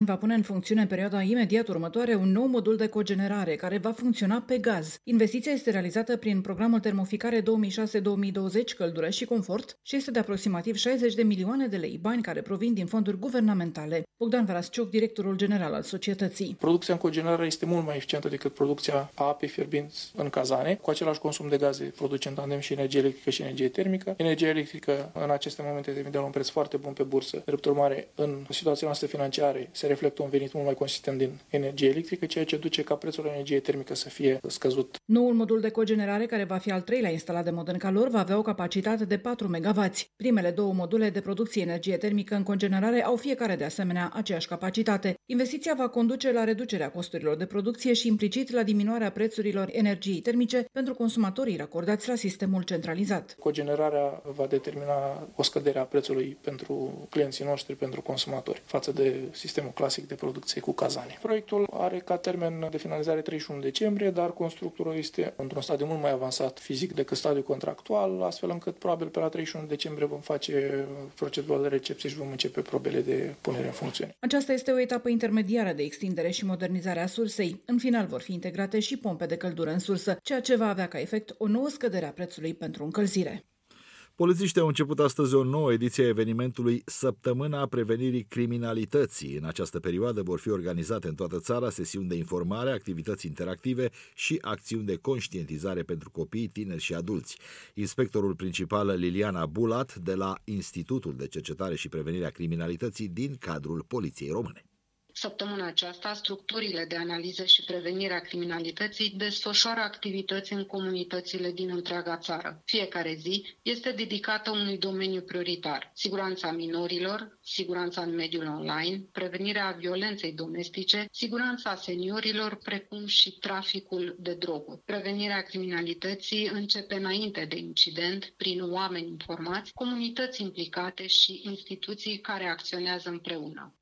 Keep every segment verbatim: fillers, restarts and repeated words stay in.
va pune în funcțiune în perioada imediat următoare un nou modul de cogenerare care va funcționa pe gaz. Investiția este realizată prin programul Termoficare două mii șase două mii douăzeci, Căldură și Confort și este de aproximativ șaizeci de milioane de lei, bani care provin din fonduri guvernamentale. Bogdan Varasciuc, directorul general al societății. Producția în cogenerare este mult mai eficientă decât producția a apei fierbinți în cazane. Cu același consum de gaze produce în tandem și energie electrică și energie termică. Energia electrică în aceste momente devine de un preț foarte bun pe bursă. Drept urmare, în situația noastră financiară se reflectă un venit mult mai consistent din energie electrică, ceea ce duce ca prețul energiei termică să fie scăzut. Noul modul de cogenerare, care va fi al treilea instalat de Modern Calor, va avea o capacitate de patru megawați. Primele două module de producție energie termică în cogenerare au fiecare de asemenea aceeași capacitate. Investiția va conduce la reducerea costurilor de producție și implicit la diminuarea prețurilor energiei termice pentru consumatorii racordați la sistemul centralizat. Cogenerarea va determina o scădere a prețului pentru clienții noștri, pentru consumatori, față de sistemul clasic de producție cu cazane. Proiectul are ca termen de finalizare treizeci și unu decembrie, dar constructorul este într-un stadiu mult mai avansat fizic decât stadiul contractual, astfel încât probabil pe la treizeci și unu decembrie vom face procedura de recepție și vom începe probele de punere în funcțiune. Aceasta este o etapă intermediară de extindere și modernizare a sursei. În final vor fi integrate și pompe de căldură în sursă, ceea ce va avea ca efect o nouă scădere a prețului pentru încălzire. Polițiștii au început astăzi o nouă ediție a evenimentului Săptămâna Prevenirii Criminalității. În această perioadă vor fi organizate în toată țara sesiuni de informare, activități interactive și acțiuni de conștientizare pentru copii, tineri și adulți. Inspectorul principal Liliana Bulat de la Institutul de Cercetare și Prevenire a Criminalității din cadrul Poliției Române. Săptămâna aceasta, structurile de analiză și prevenire a criminalității desfășoară activități în comunitățile din întreaga țară. Fiecare zi este dedicată unui domeniu prioritar: siguranța minorilor, siguranța în mediul online, prevenirea violenței domestice, siguranța seniorilor, precum și traficul de droguri. Prevenirea criminalității începe înainte de incident, prin oameni informați, comunități implicate și instituții care acționează împreună.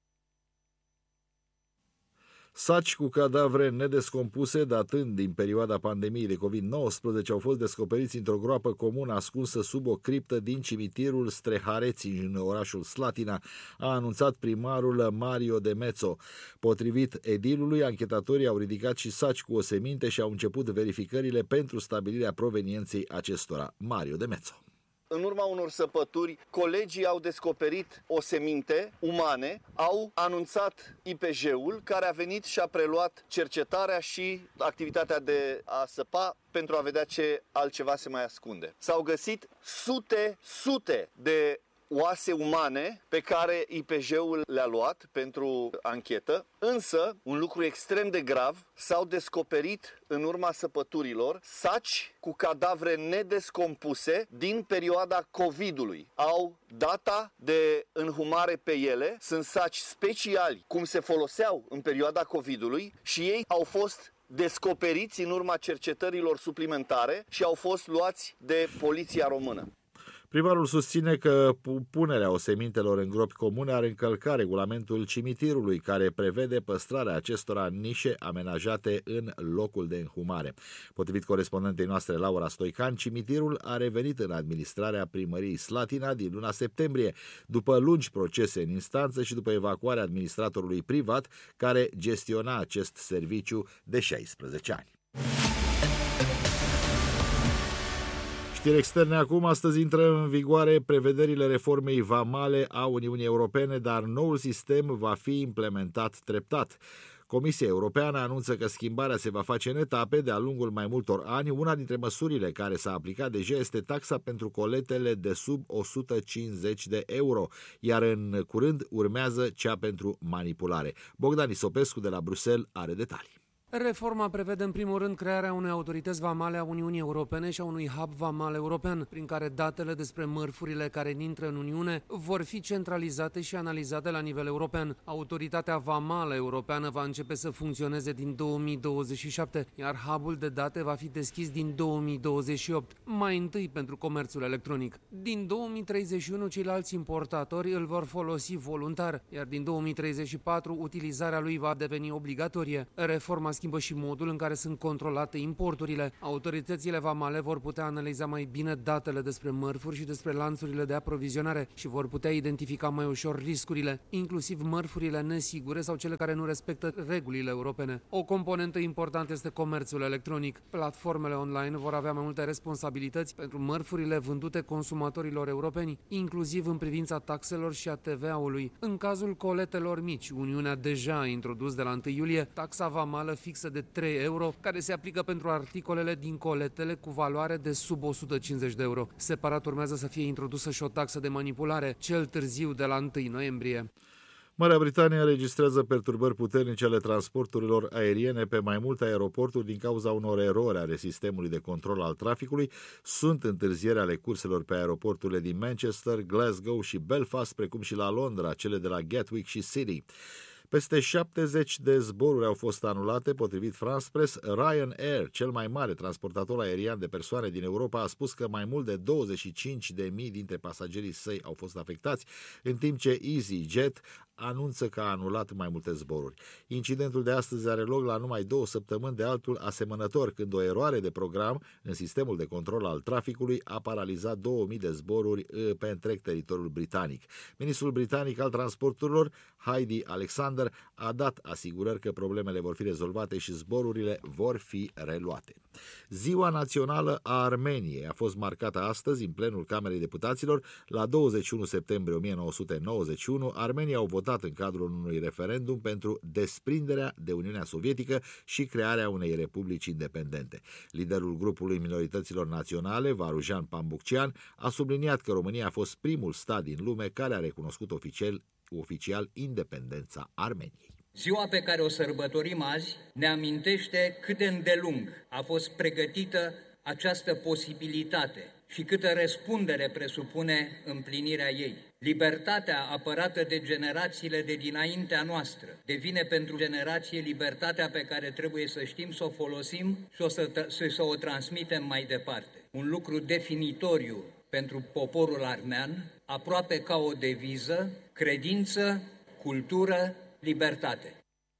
Saci cu cadavre nedescompuse datând din perioada pandemiei de covid nouăsprezece au fost descoperiți într-o groapă comună ascunsă sub o criptă din cimitirul Strehareți în orașul Slatina, a anunțat primarul Mario De Mezzo. Potrivit edilului, anchetatorii au ridicat și saci cu oseminte și au început verificările pentru stabilirea provenienței acestora. Mario De Mezzo. În urma unor săpături, colegii au descoperit oseminte umane, au anunțat I P J-ul, care a venit și a preluat cercetarea și activitatea de a săpa pentru a vedea ce altceva se mai ascunde. S-au găsit sute, sute de oase umane pe care I P J-ul le-a luat pentru anchetă, însă, un lucru extrem de grav, s-au descoperit în urma săpăturilor saci cu cadavre nedescompuse din perioada COVID-ului. Au data de înhumare pe ele, sunt saci speciali cum se foloseau în perioada COVID-ului și ei au fost descoperiți în urma cercetărilor suplimentare și au fost luați de poliția română. Primarul susține că punerea osemintelor în gropi comune ar încălca regulamentul cimitirului, care prevede păstrarea acestora în nișe amenajate în locul de înhumare. Potrivit corespondentei noastre Laura Stoican, cimitirul a revenit în administrarea primăriei Slatina din luna septembrie, după lungi procese în instanță și după evacuarea administratorului privat care gestiona acest serviciu de șaisprezece ani. Știri externe acum. Astăzi intră în vigoare prevederile reformei vamale a Uniunii Europene, dar noul sistem va fi implementat treptat. Comisia Europeană anunță că schimbarea se va face în etape de-a lungul mai multor ani. Una dintre măsurile care s-a aplicat deja este taxa pentru coletele de sub o sută cincizeci de euro, iar în curând urmează cea pentru manipulare. Bogdan Isopescu de la Bruxelles are detalii. Reforma prevede în primul rând crearea unei autorități vamale a Uniunii Europene și a unui hub vamal european, prin care datele despre mărfurile care intră în Uniune vor fi centralizate și analizate la nivel european. Autoritatea vamală europeană va începe să funcționeze din două mii douăzeci și șapte, iar hub-ul de date va fi deschis din două mii douăzeci și opt, mai întâi pentru comerțul electronic. Din două mii treizeci și unu, ceilalți importatori îl vor folosi voluntar, iar din două mii treizeci și patru utilizarea lui va deveni obligatorie. Reforma schimbă și modul în care sunt controlate importurile. Autoritățile vamale vor putea analiza mai bine datele despre mărfuri și despre lanțurile de aprovizionare și vor putea identifica mai ușor riscurile, inclusiv mărfurile nesigure sau cele care nu respectă regulile europene. O componentă importantă este comerțul electronic. Platformele online vor avea mai multe responsabilități pentru mărfurile vândute consumatorilor europeni, inclusiv în privința taxelor și a T V A-ului. În cazul coletelor mici, Uniunea deja a introdus de la întâi iulie taxa vamală fixă de trei euro, care se aplică pentru articolele din coletele cu valoare de sub o sută cincizeci de euro. Separat urmează să fie introdusă și o taxă de manipulare, cel târziu de la întâi noiembrie. Marea Britanie înregistrează perturbări puternice ale transporturilor aeriene pe mai multe aeroporturi din cauza unor erori ale sistemului de control al traficului. Sunt întârzieri ale curselor pe aeroporturile din Manchester, Glasgow și Belfast, precum și la Londra, cele de la Gatwick și City. Peste șaptezeci de zboruri au fost anulate, potrivit France Press. Ryanair, cel mai mare transportator aerian de persoane din Europa, a spus că mai mult de douăzeci și cinci de mii dintre pasagerii săi au fost afectați, în timp ce EasyJet anunță că a anulat mai multe zboruri. Incidentul de astăzi are loc la numai două săptămâni de altul asemănător, când o eroare de program în sistemul de control al traficului a paralizat două mii de zboruri pe întreg teritoriul britanic. Ministrul britanic al transporturilor, Heidi Alexander, a dat asigurări că problemele vor fi rezolvate și zborurile vor fi reluate. Ziua Națională a Armeniei a fost marcată astăzi în plenul Camerei Deputaților. La douăzeci și unu septembrie o mie nouă sute nouăzeci și unu, armenii au votat în cadrul unui referendum pentru desprinderea de Uniunea Sovietică și crearea unei republici independente. Liderul grupului minorităților naționale, Varujan Pambuccean, a subliniat că România a fost primul stat din lume care a recunoscut oficial, oficial independența Armeniei. Ziua pe care o sărbătorim azi ne amintește cât de îndelung a fost pregătită această posibilitate și câtă răspundere presupune împlinirea ei. Libertatea apărată de generațiile de dinaintea noastră devine pentru generație libertatea pe care trebuie să știm să o folosim și o să, să o transmitem mai departe. Un lucru definitoriu pentru poporul armean, aproape ca o deviză: credință, cultură, libertate.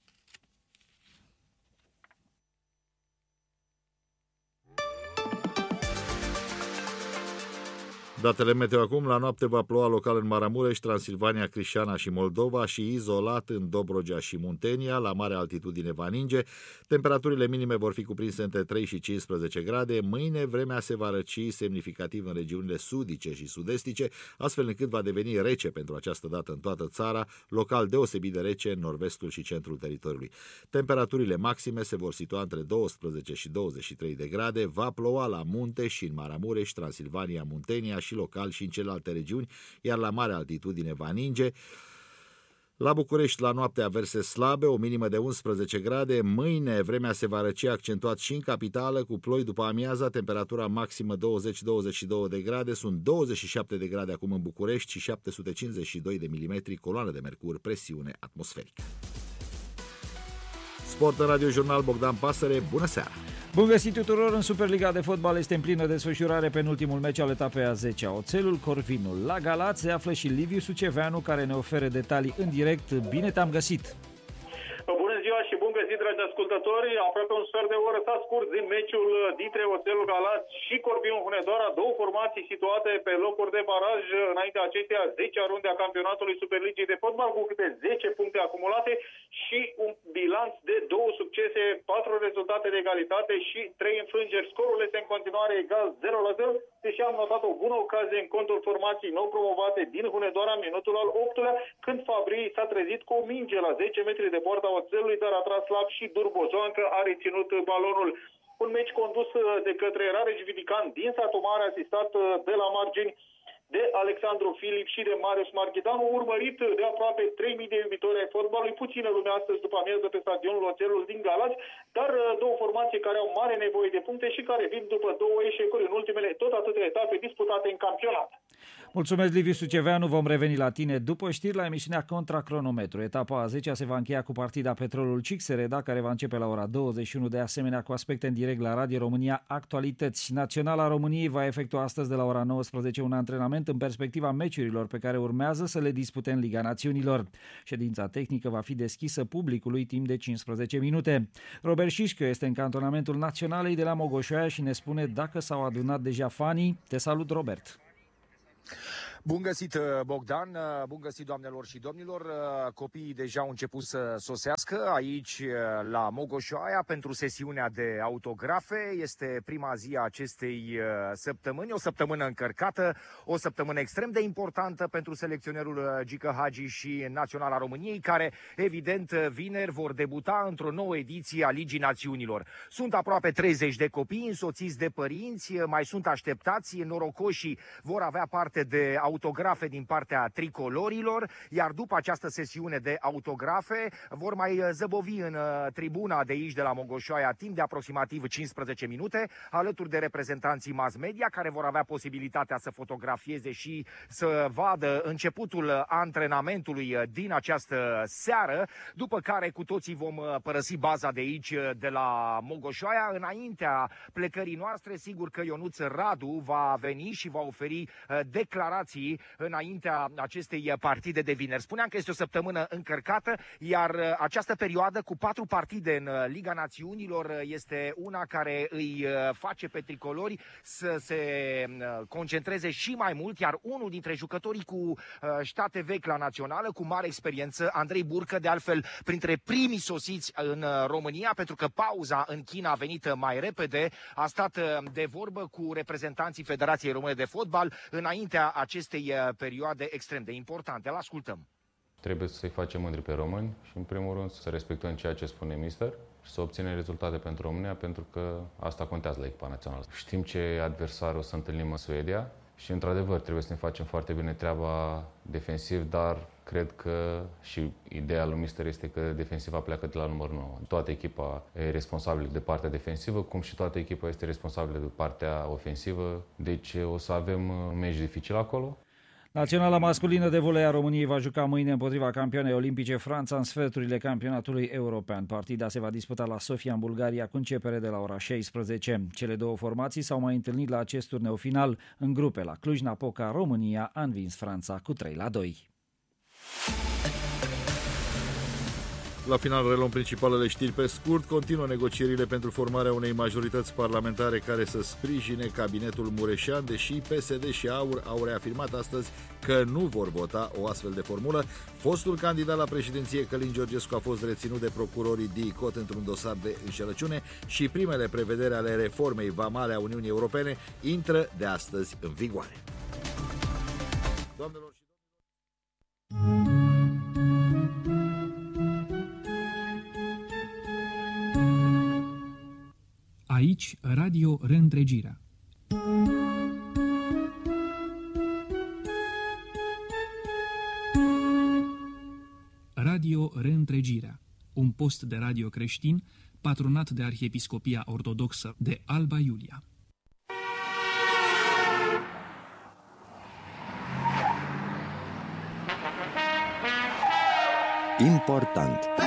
Datele meteo acum: la noapte va ploua local în Maramureș, Transilvania, Crișana și Moldova și izolat în Dobrogea și Muntenia. La mare altitudine va ninge. Temperaturile minime vor fi cuprinse între trei și cincisprezece grade. Mâine vremea se va răci semnificativ în regiunile sudice și sud-estice, astfel încât va deveni rece pentru această dată în toată țara, local deosebit de rece în nord-vestul și centrul teritoriului. Temperaturile maxime se vor situa între douăsprezece și douăzeci și trei de grade. Va ploua la munte și în Maramureș, Transilvania, Muntenia și local și în celelalte regiuni, iar la mare altitudine va ninge. La București, la noapte, averse slabe, o minimă de unsprezece grade. Mâine vremea se va răci accentuat și în capitală, cu ploi după amiaza, temperatura maximă douăzeci - douăzeci și doi de grade. Sunt douăzeci și șapte de grade acum în București și șapte sute cincizeci și doi de milimetri coloană de mercur, presiune atmosferică. Sport în Radio Jurnal, Bogdan Pasăre, bună seara! Bun găsit tuturor! În Superliga de fotbal este în plină desfășurare penultimul meci al etapei a zecea. Oțelul Corvinul. La Galați se află și Liviu Suceveanu, care ne oferă detalii în direct. Bine te-am găsit! Bună ziua și bun găsit, dragi ascultători! Aproape un sfert de oră s-a scurs din meciul dintre Oțelul Galați și Corvinul Hunedoara, două formații situate pe locuri de baraj înaintea acesteia zecea runde a campionatului Superligii de fotbal, cu câte zece puncte acumulate și un bilanț de două succese, patru rezultate de egalitate și trei înfrângeri. Scorul este în continuare egal zero la zero, deși am notat o bună ocazie în contul formației nou promovate din Hunedoara, minutul al optulea, când Fabrii s-a trezit cu o minge la zece metri de poarta Oțelului, dar a tras slab și Dur Bozoancă a reținut balonul. Un meci condus de către Rareș Vidican din Satu Mare, asistat de la margini de Alexandru Filip și de Marius Marghitanu, urmărit de aproape trei mii de iubitori ai fotbalului. Puțină lume astăzi după amiază pe stadionul Oțelul din Galați, dar două formații care au mare nevoie de puncte și care vin după două eșecuri în ultimele tot atâtea etape disputate în campionat. Mulțumesc, Liviu Suceveanu. Vom reveni la tine după știri la emisiunea Contra Cronometru. Etapa a zecea se va încheia cu partida Petrolul Cixereda, care va începe la ora douăzeci și unu, de asemenea cu aspecte în direct la Radio România Actualități. Naționala României va efectua astăzi de la ora nouăsprezece un antrenament antrenament în perspectiva meciurilor pe care urmează să le dispute în Liga Națiunilor. Ședința tehnică va fi deschisă publicului timp de cincisprezece minute. Robert Șișcă este în cantonamentul Naționalei de la Mogoșoaia și ne spune dacă s-au adunat deja fanii. Te salut, Robert! Bun găsit, Bogdan, bun găsit, doamnelor și domnilor. Copiii deja au început să sosească aici la Mogoșoaia pentru sesiunea de autografe. Este prima zi a acestei săptămâni, o săptămână încărcată, o săptămână extrem de importantă pentru selecționerul Gică Hagi și Naționala României, care evident vineri vor debuta într-o nouă ediție a Ligii Națiunilor. Sunt aproape treizeci de copii însoțiți de părinți, mai sunt așteptați, norocoșii vor avea parte de autografe din partea tricolorilor, iar după această sesiune de autografe vor mai zăbovi în tribuna de aici de la Mogoșoaia timp de aproximativ cincisprezece minute, alături de reprezentanții mass media care vor avea posibilitatea să fotografieze și să vadă începutul antrenamentului din această seară, după care cu toții vom părăsi baza de aici de la Mogoșoaia. Înaintea plecării noastre, sigur că Ionuț Radu va veni și va oferi declarații înaintea acestei partide de vineri. Spuneam că este o săptămână încărcată, iar această perioadă cu patru partide în Liga Națiunilor este una care îi face pe tricolori să se concentreze și mai mult, iar unul dintre jucătorii cu state vechi la națională, cu mare experiență, Andrei Burcă, de altfel printre primii sosiți în România, pentru că pauza în China a venit mai repede, a stat de vorbă cu reprezentanții Federației Române de Fotbal înaintea acestei perioade extrem de importante. Îl ascultăm. Trebuie să-i facem mândri pe români și, în primul rând, să respectăm ceea ce spune mister și să obținem rezultate pentru România, pentru că asta contează la echipa națională. Știm ce adversar o să întâlnim în Suedia și, într-adevăr, trebuie să ne facem foarte bine treaba defensiv, dar cred că și ideea lui mister este că defensiva pleacă de la numărul nouă. Toată echipa e responsabilă de partea defensivă, cum și toată echipa este responsabilă de partea ofensivă, deci o să avem un meci dificil acolo. Naționala masculină de volei a României va juca mâine împotriva campioanei olimpice Franța în sferturile campionatului european. Partida se va disputa la Sofia, în Bulgaria, cu începere de la ora șaisprezece. Cele două formații s-au mai întâlnit la acest turneu final. În grupe, la Cluj-Napoca, România a învins Franța cu trei la doi. La final reluăm principalele știri pe scurt. Continuă negocierile pentru formarea unei majorități parlamentare care să sprijine cabinetul Mureșan, deși P S D și AUR au reafirmat astăzi că nu vor vota o astfel de formulă. Fostul candidat la președinție, Călin Georgescu, a fost reținut de procurorii D I C O T într-un dosar de înșelăciune și primele prevederi ale reformei vamale a Uniunii Europene intră de astăzi în vigoare. Doamnelor și domnilor, aici Radio Reîntregirea. Radio Reîntregirea, un post de radio creștin patronat de Arhiepiscopia Ortodoxă de Alba Iulia. Important.